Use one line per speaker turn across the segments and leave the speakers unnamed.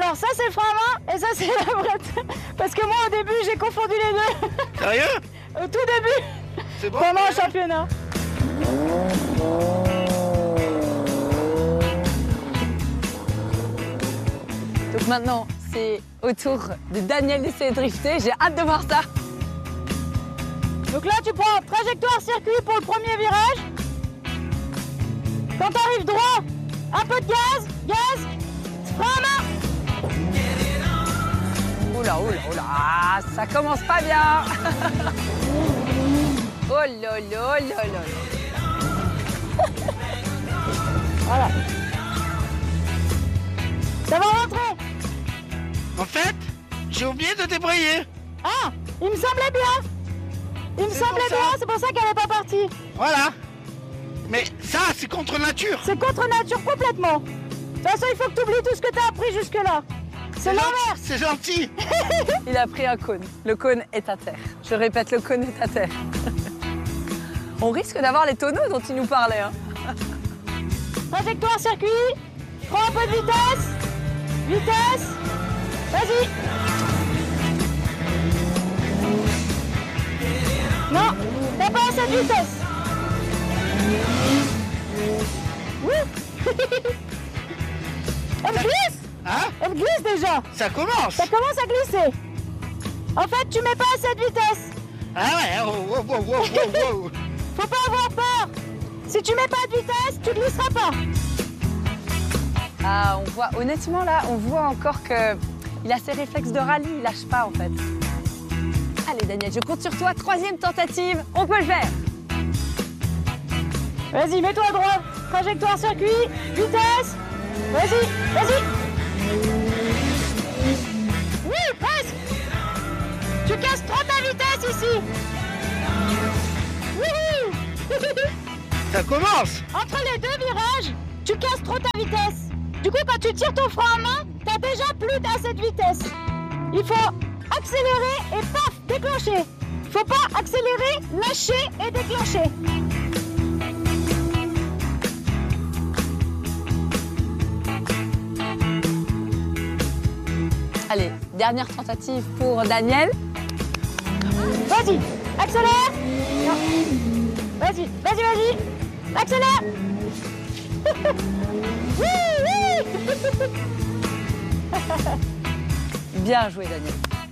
Alors ça c'est le frein à main et ça c'est la bretelle. Parce que moi au début j'ai confondu les deux.
Sérieux?
Au tout début.
C'est bon?
Pendant le championnat.
Donc maintenant, c'est au tour de Daniel d'essayer de drifter. J'ai hâte de voir ça.
Donc là tu prends trajectoire circuit pour le premier virage. Quand tu arrives droit, un peu de gaz, frein à main.
Oula, oula, oula. Ah, ça commence pas bien. Oh là là là là.
Voilà. Ça va rentrer.
En fait, j'ai oublié de débrayer.
Ah, il me semblait bien. Il me
C'est
semblait
pour ça.
bien, c'est pour ça qu'elle n'est pas partie.
Voilà. Mais ça, c'est contre nature.
C'est contre nature complètement. De toute façon, il faut que tu oublies tout ce que tu as appris jusque-là. C'est l'inverse.
C'est gentil.
Il a pris un cône. Le cône est à terre. Je répète, le cône est à terre. On risque d'avoir les tonneaux dont il nous parlait. Hein.
Trajectoire circuit. Prends un peu de vitesse. Vitesse. Vas-y. Non, t'as pas assez de vitesse. Oui. Elle glisse.
Hein?
Elle glisse déjà.
Ça commence.
Ça commence à glisser. En fait, tu mets pas assez de vitesse.
Ah ouais, oh, oh, oh, oh, oh, oh.
Faut pas avoir peur. Si tu mets pas de vitesse, tu glisseras pas.
Ah, on voit, honnêtement, là, on voit encore qu'il a ses réflexes de rallye. Il lâche pas, en fait. Allez, Daniel, je compte sur toi. 3e tentative. On peut le faire.
Vas-y, mets-toi à droite. Trajectoire circuit. Vitesse. Vas-y, vas-y. Oui, presque. Tu casses trop ta vitesse ici. Wouhou.
Ça commence.
Entre les deux virages, tu casses trop ta vitesse. Du coup, quand tu tires ton frein à main, t'as déjà plus assez de vitesse. Il faut accélérer et paf, déclencher. Faut pas accélérer, lâcher et déclencher.
Allez, dernière tentative pour Daniel.
Vas-y, accélère. Non. Vas-y, vas-y, vas-y. Accélère. Oui, oui.
Bien joué, Daniel.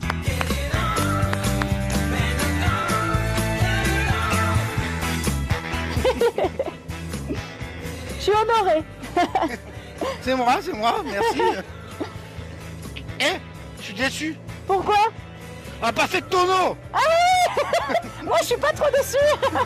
Je suis honorée.
C'est moi, merci. Eh, je suis déçu.
Pourquoi?
On n'a pas fait de tonneau.
Ah oui. Moi, je suis pas trop déçue.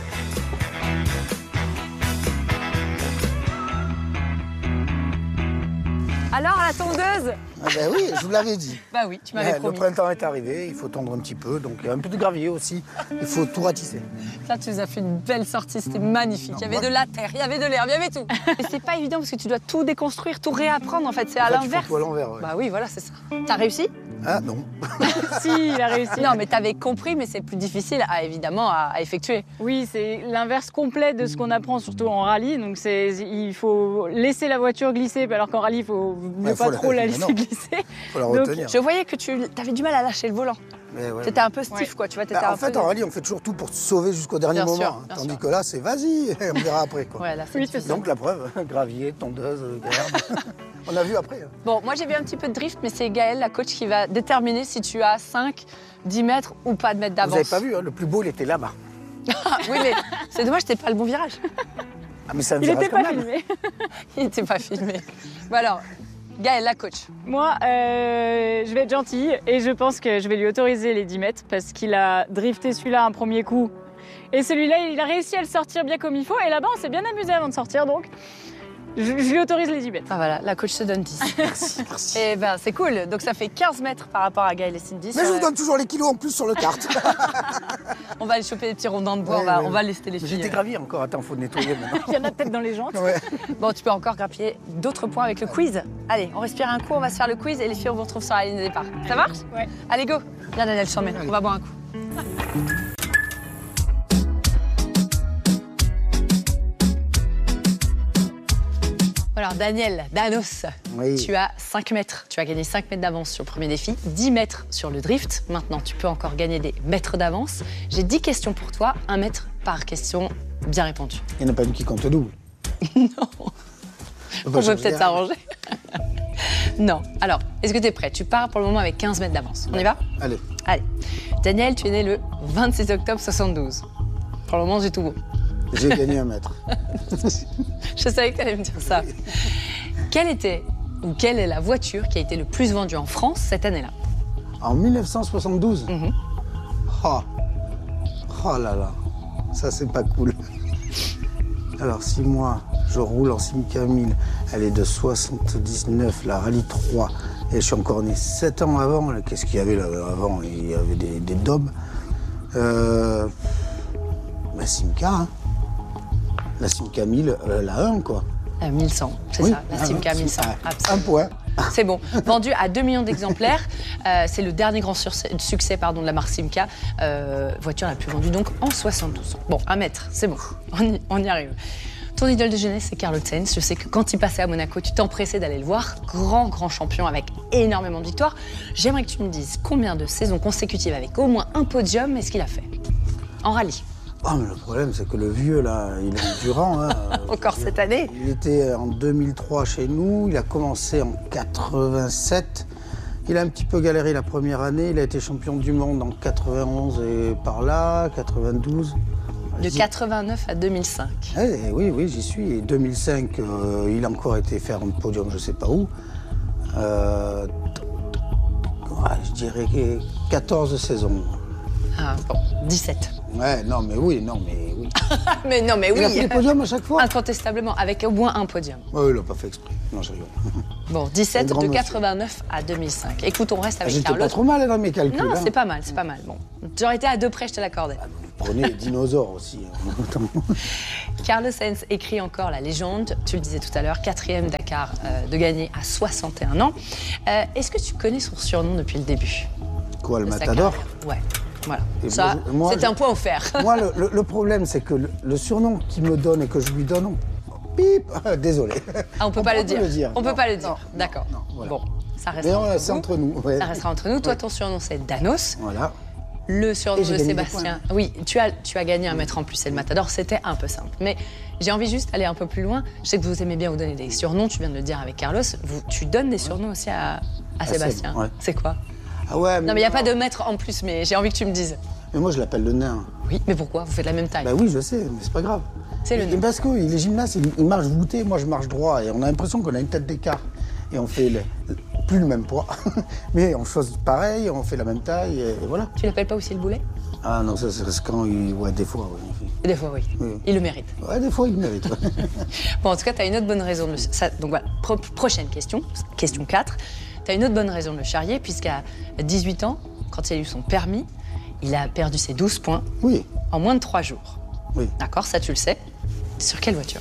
Alors, la tondeuse?
Ah ben oui, je vous l'avais dit.
Bah oui, tu m'avais
Le
promis.
printemps est arrivé, il faut tondre un petit peu, donc un peu de gravier aussi, il faut tout ratisser.
Là, tu nous as fait une belle sortie, c'était magnifique. Il y avait de la terre, il y avait de l'herbe, il y avait tout. Et c'est pas évident parce que tu dois tout déconstruire, tout réapprendre en fait, c'est à
En fait, il faut
l'inverse.
tout à l'envers. Ouais.
Bah oui, voilà, c'est ça. T'as réussi?
Ah non.
Si, il a réussi.
Non, mais t'avais compris, mais c'est plus difficile évidemment à effectuer.
Oui, c'est l'inverse complet de ce qu'on apprend, surtout en rallye. Donc, il faut laisser la voiture glisser, alors qu'en rallye, il faut mieux
Ouais, faut
pas
la-
trop la
mais
laisser
non.
glisser.
Faut la
Donc,
retenir.
Je voyais que tu avais du mal à lâcher le volant.
Mais ouais.
T'étais un peu stiff,
Ouais.
quoi, tu vois.
Bah, en fait, en rallye, on fait toujours tout pour se sauver jusqu'au dernier
Bien
moment.
sûr,
hein.
bien
Tandis
sûr.
que là, c'est vas-y, on verra après. Quoi.
Ouais, là, c'est
Oui,
difficile.
c'est ça.
Donc la preuve, gravier, tondeuse, herbe. On a vu après. Hein.
Bon, moi j'ai vu un petit peu de drift, mais c'est Gaël, la coach, qui va déterminer si tu as 5, 10 mètres ou pas de mètres
Vous
d'avance.
n'avez pas vu, hein, le plus beau, il était là-bas.
Ah, oui, mais c'est dommage, c'était pas le bon virage.
Ah, mais c'est un
Il
virage
n'était
quand
pas
même.
filmé.
Il n'était pas filmé. Bon alors, Gaël, la coach.
Moi, je vais être gentille et je pense que je vais lui autoriser les 10 mètres parce qu'il a drifté celui-là un premier coup. Et celui-là, il a réussi à le sortir bien comme il faut. Et là-bas, on s'est bien amusé avant de sortir, donc je lui autorise les 10 mètres.
Ah voilà, la coach te donne 10.
Merci, merci.
Et ben c'est cool, donc ça fait 15 mètres par rapport à Gaël et Cindy.
Mais
sur
je vous
la-
donne toujours les kilos en plus sur le kart.
On va aller choper des petits rondins de bois,
Ouais,
on va
ouais.
laisser les
J'ai
filles.
des graviers encore, attends, faut nettoyer maintenant.
Il y en a peut-être dans les jantes.
Ouais.
Bon, tu peux encore grappiller d'autres points avec le quiz. Allez, on respire un coup, on va se faire le quiz et les filles, on vous retrouve sur la ligne de départ. Ça marche?
Ouais.
Allez, go. Viens, Daniel, je t'emmène, on va boire un coup. Voilà, Alors Daniel, Danos,
Oui.
tu as 5 mètres. Tu as gagné 5 mètres d'avance sur le premier défi, 10 mètres sur le drift. Maintenant, tu peux encore gagner des mètres d'avance. J'ai 10 questions pour toi, 1 mètre par question bien répondu.
Il n'y en a pas une qui compte double.
Non.
Bah,
On
je
peut peut-être
vais-
s'arranger. Non. Alors, est-ce que tu es prêt? Tu pars pour le moment avec 15 mètres d'avance. On y va?
Allez,
Allez. Daniel, tu es né le 26 octobre 72. Pour le moment, j'ai tout beau.
j'ai gagné 1 mètre.
Je savais que tu allais me dire ça. Quelle est la voiture qui a été le plus vendue en France cette année-là?
En 1972. Oh. Oh là là, ça c'est pas cool. Alors si moi je roule en Simca 1000, elle est de 79, la Rallye 3, et je suis encore né 7 ans avant. Là, qu'est-ce qu'il y avait là avant? Il y avait des daubes. La Simca, hein. La Simca 1000, la 1 quoi.
La 1100, c'est
Oui.
ça, la Simca 1100.
Ah,
Absolument.
un point.
C'est bon. Vendu à 2 millions d'exemplaires. C'est le dernier grand succès de la marque Simca. Voiture la plus vendue donc en 72. Bon, 1 mètre, c'est bon. On y arrive. Ton idole de jeunesse, c'est Carlos Sainz. Je sais que quand il passait à Monaco, tu t'empressais d'aller le voir. Grand champion avec énormément de victoires. J'aimerais que tu me dises combien de saisons consécutives avec au moins un podium est-ce qu'il a fait en rallye?
Oh, mais le problème, c'est que le vieux, là, il est endurant. Hein.
Encore cette année?
Il était en 2003 chez nous, il a commencé en 87. Il a un petit peu galéré la première année, il a été champion du monde en 91 et par là, 92.
De 89 à 2005.
Oui, j'y suis. Et 2005, il a encore été faire un podium, je sais pas où. Je dirais 14 saisons.
Ah, bon, 17.
Ouais, mais oui.
Mais non, mais oui.
Il a fait des podiums à chaque fois.
Incontestablement, avec au moins un podium.
Ouais, il l'a pas fait exprès. Non, je rigole.
Bon, 17
Un grand
de
monsieur.
89 à 2005. Écoute, on reste avec
J'étais
Carlos.
pas trop mal dans mes calculs.
Non,
hein.
c'est pas mal, c'est pas mal. Bon, j'aurais été à 2 près, je te l'accordais.
Vous prenez les dinosaures aussi.
Carlos Sainz écrit encore la légende. Tu le disais tout à l'heure, 4e Dakar de gagner à 61 ans. Est-ce que tu connais son surnom depuis le début
Quoi, le
de sa
Matador?
carrière? Ouais, voilà.
Et
Ça,
moi,
c'est un point offert.
Moi, le problème, c'est que le surnom qu'il me donne et que je lui donne, bip, désolé.
Ah, on peut pas le dire. On peut
Non,
pas le dire.
non,
D'accord.
non, voilà.
Bon, ça
Mais
restera
c'est entre nous. Ouais.
Ça restera entre nous. Toi, ton surnom, c'est Danos.
Voilà.
Le surnom
Et j'ai
de
gagné des
Sébastien. Oui, tu as gagné un mètre en plus, c'est le Matador. C'était un peu simple. Mais j'ai envie juste d'aller un peu plus loin. Je sais que vous aimez bien vous donner des surnoms. Tu viens de le dire avec Carlos. Tu donnes des surnoms aussi à Sébastien.
Seb, ouais.
C'est quoi?
Ah ouais,
Non, mais il n'y a pas de mètre en plus, mais j'ai envie que tu me dises.
Mais moi, je l'appelle le nain.
Oui, mais pourquoi? Vous faites la même taille.
Bah oui, je sais, mais c'est pas grave.
C'est le nain.
Parce que les gymnastes, ils marchent voûtés, moi je marche droit. Et on a l'impression qu'on a une tête d'écart. Et on fait plus le même poids. Mais on choisit pareil, on fait la même taille, et voilà.
Tu l'appelles pas aussi le boulet?
Ah non, ça c'est quand il... Ouais, des fois, oui.
Des fois, oui.
Oui.
Il le mérite.
Ouais, des fois, il mérite. Ouais.
Bon, en tout cas, tu as une autre bonne raison de le... ça, donc voilà, prochaine question, question 4. Tu as une autre bonne raison de le charrier, puisqu'à 18 ans, quand il a eu son permis, il a perdu ses 12 points
Oui,
en moins de 3 jours.
oui.
D'accord, ça tu le sais. Sur quelle voiture?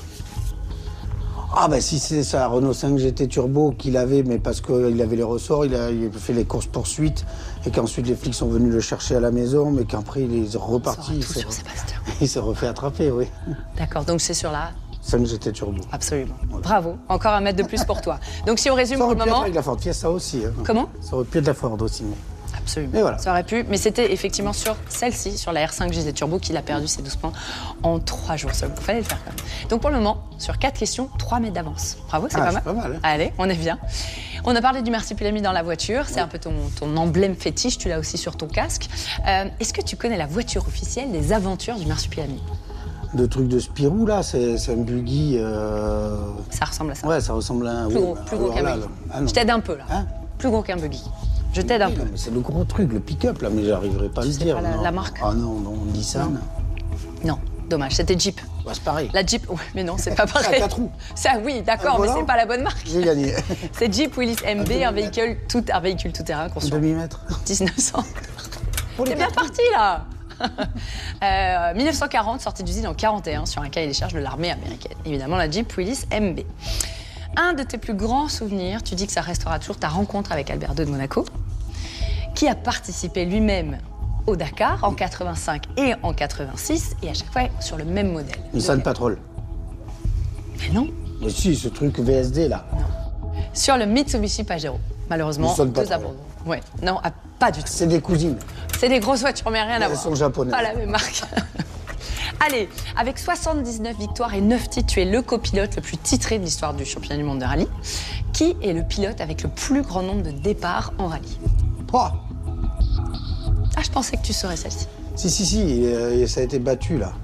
Ah ben si c'est sa Renault 5 GT Turbo qu'il avait, mais parce qu'il avait les ressorts, il a fait les courses-poursuites, et qu'ensuite les flics sont venus le chercher à la maison, mais qu'après il est reparti.
Tout sur Sébastien.
Il s'est refait attraper, oui.
D'accord, donc c'est sur la...
5 GT Turbo.
Absolument. Bravo, encore un mètre de plus pour toi. Donc si on résume
Ça
pour
aurait
le
pu être
moment...
avec la Ford Fiesta aussi. Hein.
Comment?
Ça aurait pu être la Ford aussi. Mais...
Absolument.
Et voilà.
Ça aurait pu, mais c'était effectivement sur celle-ci, sur la R5 GT Turbo, qu'il a perdu ses 12 points en 3 jours seulement. Il fallait le faire quand même. Donc pour le moment, sur 4 questions, 3 mètres d'avance. Bravo, c'est pas mal.
pas mal. Hein.
Allez, on est bien. On a parlé du marsupilami dans la voiture, c'est un peu ton emblème fétiche, tu l'as aussi sur ton casque. Est-ce que tu connais la voiture officielle des aventures du marsupilami?
De trucs de Spirou, là, c'est un buggy.
Ça ressemble à ça.
Ouais, ça ressemble à un.
Plus gros, plus gros
alors
qu'un
là,
buggy.
ah non.
Je t'aide un peu là.
Hein?
Plus gros qu'un buggy. Je t'aide un
Oui,
peu.
non, mais c'est le gros truc, le pick-up, là, mais j'arriverai pas à le
sais
dire.
pas la-
non.
la marque?
Ah non, Nissan.
Non, dommage, c'était Jeep.
Bah, c'est pareil.
La Jeep, ouais, mais non, c'est pas
Ah,
pareil.
4 roues.
Ça, oui, d'accord,
Un
mais
volant?
c'est pas la bonne marque.
J'ai gagné.
C'est Jeep Willys MB, un véhicule tout-terrain
Un
conçu en
demi-mètre.
1900.
Pour les
T'es bien
4 roues.
parti là 1940, sortie d'usine en 41 sur un cahier des charges de l'armée américaine. Évidemment, la Jeep Willys MB. Un de tes plus grands souvenirs, tu dis que ça restera toujours ta rencontre avec Albert II de Monaco, qui a participé lui-même au Dakar en 85 et en 86, et à chaque fois sur le même modèle.
Nissan Patrol.
Mais non,
Mais si, ce truc VSD, là.
Sur le Mitsubishi Pajero. Malheureusement,
Ils sonnent pas
2
pareil.
abandons. Ouais, non, pas du tout.
C'est des cousines.
C'est des grosses voitures, mais rien à
Elles
voir.
sont japonaises.
Pas la même marque. Allez, avec 79 victoires et 9 titres, tu es le copilote le plus titré de l'histoire du championnat du monde de rallye. Qui est le pilote avec le plus grand nombre de départs en rallye?
Oh
Ah, je pensais que tu saurais celle-ci.
Si, ça a été battu, là.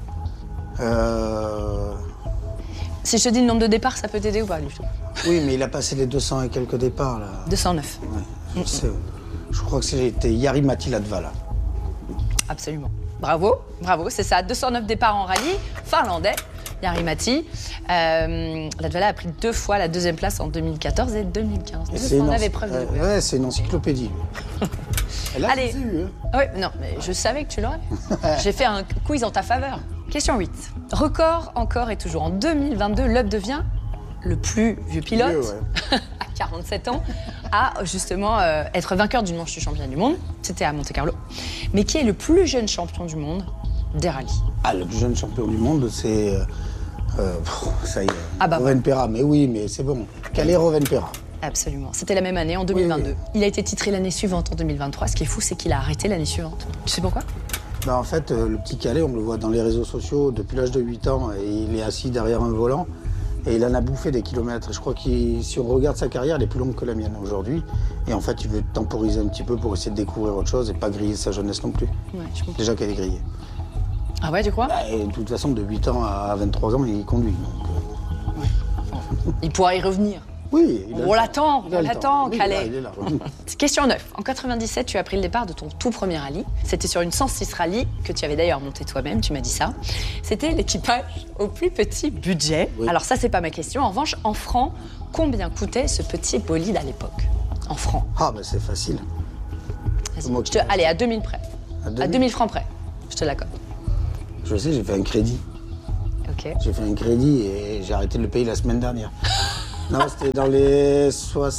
Si je te dis le nombre de départs, ça peut t'aider ou pas du tout?
Oui, mais il a passé les 200 et quelques départs, là.
209.
Ouais, je crois que c'était Jari-Matti Latvala.
Absolument. Bravo, c'est ça. 209 départs en rallye, finlandais, Jari-Matti. Latvala a pris 2 fois la 2e place en 2014 et 2015.
C'est
On avait preuve de
ouais, c'est une encyclopédie. Elle a
Allez.
eu, hein.
Oui, non, mais je savais que tu l'aurais. J'ai fait un quiz en ta faveur. Question 8. Record encore et toujours en 2022, Loeb devient le plus vieux pilote,
Vieux, ouais.
à 47 ans, à justement être vainqueur d'une manche du championnat du monde. C'était à Monte-Carlo. Mais qui est le plus jeune champion du monde des rallyes?
Ah, le plus jeune champion du monde, c'est... ça y est,
Ah bah
Rovanperä. Mais oui, mais c'est bon. Calais Rovanperä.
Absolument. C'était la même année, en 2022.
Oui.
Il a été titré l'année suivante, en 2023. Ce qui est fou, c'est qu'il a arrêté l'année suivante. Tu sais pourquoi?
Bah, en fait, le petit Calais, on le voit dans les réseaux sociaux depuis l'âge de 8 ans. Et il est assis derrière un volant. Et il en a bouffé des kilomètres. Je crois que si on regarde sa carrière, elle est plus longue que la mienne aujourd'hui. Et en fait, il veut temporiser un petit peu pour essayer de découvrir autre chose et pas griller sa jeunesse non plus.
Ouais, je comprends.
Déjà qu'elle est grillée.
Ah ouais, tu crois?
Bah, et de toute façon, de 8 ans à 23 ans, il conduit. Donc,
Il pourra y revenir.
oui,
On l'attend,
il a le temps.
Calais.
Il est là.
Question 9. En 97, tu as pris le départ de ton tout premier rallye. C'était sur une 106 rallye que tu avais d'ailleurs monté toi-même, tu m'as dit ça. C'était l'équipage au plus petit budget.
Oui.
Alors ça, c'est pas ma question. En revanche, en francs, combien coûtait ce petit bolide à l'époque? En francs.
Ah, bah c'est facile.
Vas-y.
Moi,
Allez, à 2000 près.
À
À 2000 francs près. Je te l'accorde.
Je sais, j'ai fait un crédit.
Ok.
J'ai fait un crédit et j'ai arrêté de le payer la semaine dernière. Non, c'était dans les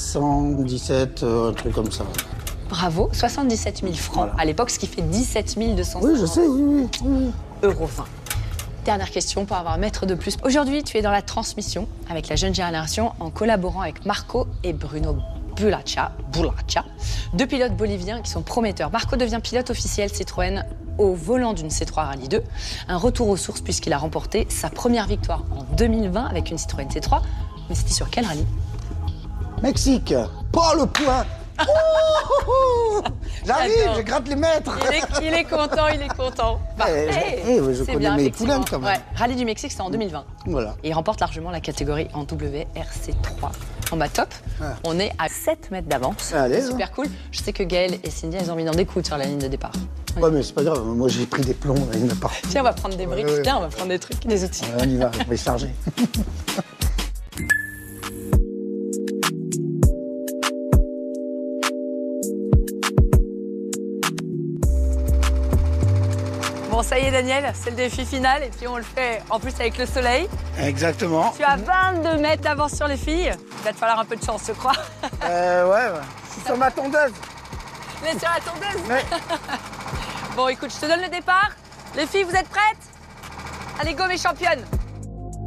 77, un truc comme ça.
Bravo, 77 000 francs
Voilà.
à l'époque, ce qui fait 17 200
Oui, je sais, oui.
euros 20. Dernière question pour avoir un mètre de plus. Aujourd'hui, tu es dans la transmission avec la jeune génération en collaborant avec Marco et Bruno Bulaccia, 2 pilotes boliviens qui sont prometteurs. Marco devient pilote officiel Citroën au volant d'une C3 Rallye 2. Un retour aux sources puisqu'il a remporté sa première victoire en 2020 avec une Citroën C3. Mais c'était sur quel rallye?
Mexique. Pas le point. J'arrive,
J'adore.
je gratte les mètres.
Il est content. Parfait.
je
C'est
connais
bien,
mes
effectivement.
poulains, quand même.
Ouais. Rallye du Mexique, c'était en 2020.
Voilà.
Et il remporte largement la catégorie en WRC3. En bas top,
Ah.
on est à 7 mètres d'avance.
Allez,
C'est super cool. Je sais que Gaël et Cindy, elles ont envie d'en découdre sur la ligne de départ.
Ouais, mais c'est pas grave. Moi, j'ai pris des plombs. Il n'y en a pas.
Tiens, on va prendre des briques.
Ouais.
Tiens, on va prendre des trucs, des outils.
On y va, on va y charger.
Bon, ça y est, Daniel, c'est le défi final. Et puis, on le fait en plus avec le soleil.
Exactement.
Tu as 22 mètres d'avance sur les filles. Il va te falloir un peu de chance, je crois.
Ouais. Je suis sur ma tondeuse.
Mais sur la tondeuse.
Ouais.
Bon, écoute, je te donne le départ. Les filles, vous êtes prêtes? Allez, go, mes championnes.